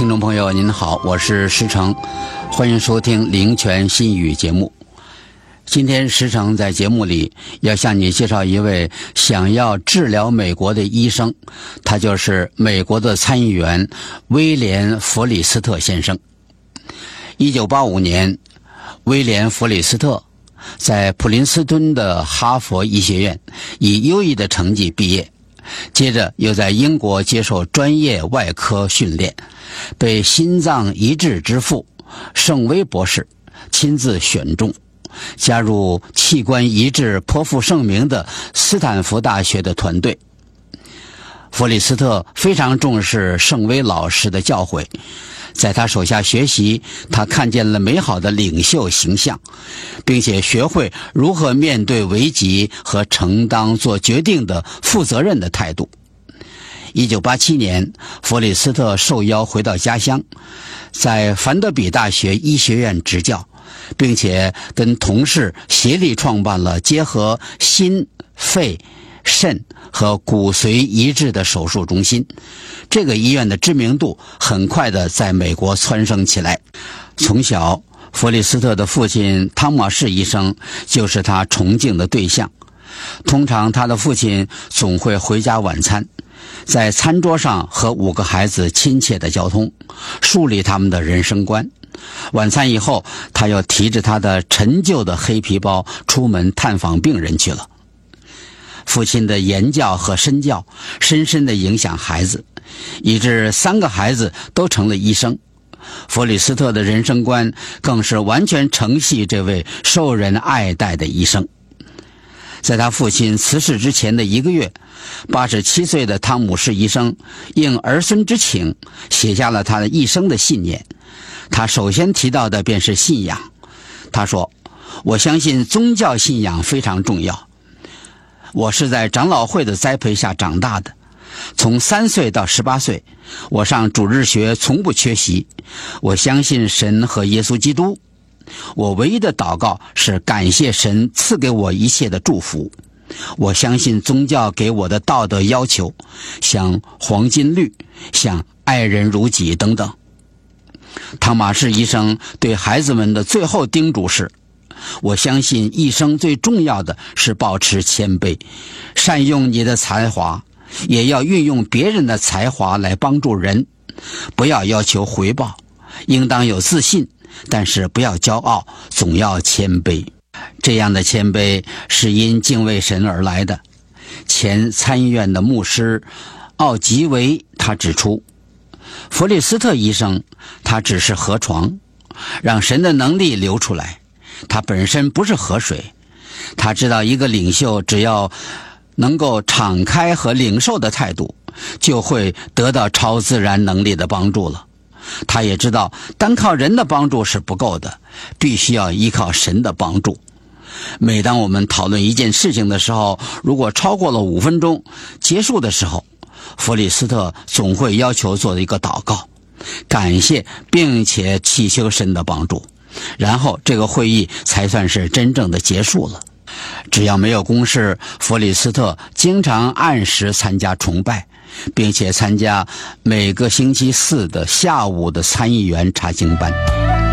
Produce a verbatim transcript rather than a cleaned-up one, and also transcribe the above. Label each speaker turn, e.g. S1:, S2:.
S1: 听众朋友您好，我是石成，欢迎收听灵泉新语节目。今天石成在节目里要向你介绍一位想要治疗美国的医生，他就是美国的参议员威廉·弗里斯特先生。一九八五年，威廉·弗里斯特在普林斯顿的哈佛医学院以优异的成绩毕业，接着又在英国接受专业外科训练，被心脏移植之父圣威博士亲自选中，加入器官移植颇负盛名的斯坦福大学的团队。弗里斯特非常重视圣威老师的教诲，在他手下学习，他看见了美好的领袖形象，并且学会如何面对危急和承担做决定的负责任的态度。一九八七年，弗里斯特受邀回到家乡，在凡德比大学医学院执教，并且跟同事协力创办了结合心、肺、肾和骨髓移植的手术中心。这个医院的知名度很快的在美国蹿升起来。从小，弗里斯特的父亲汤马士医生就是他崇敬的对象。通常他的父亲总会回家晚餐，在餐桌上和五个孩子亲切的交通，树立他们的人生观。晚餐以后，他又提着他的陈旧的黑皮包出门探访病人去了。父亲的言教和身教深深地影响孩子，以致三个孩子都成了医生。弗里斯特的人生观更是完全承袭这位受人爱戴的医生。在他父亲辞世之前的一个月，八十七岁的汤姆士医生应儿孙之请，写下了他的一生的信念。他首先提到的便是信仰。他说：我相信宗教信仰非常重要。我是在长老会的栽培下长大的，从三岁到十八岁，我上主日学从不缺席。我相信神和耶稣基督。我唯一的祷告是感谢神赐给我一切的祝福。我相信宗教给我的道德要求，像黄金律，像爱人如己等等。汤马士医生对孩子们的最后叮嘱是：我相信一生最重要的是保持谦卑，善用你的才华，也要运用别人的才华来帮助人。不要要求回报，应当有自信，但是不要骄傲，总要谦卑。这样的谦卑是因敬畏神而来的。前参议院的牧师奥吉维他指出，弗里斯特医生他只是河床，让神的能力流出来。他本身不是河水。他知道一个领袖只要能够敞开和领受的态度，就会得到超自然能力的帮助了。他也知道单靠人的帮助是不够的，必须要依靠神的帮助。每当我们讨论一件事情的时候，如果超过了五分钟，结束的时候，弗里斯特总会要求做一个祷告，感谢并且祈求神的帮助，然后这个会议才算是真正的结束了。只要没有公事，弗里斯特经常按时参加崇拜，并且参加每个星期四的下午的参议员查经班。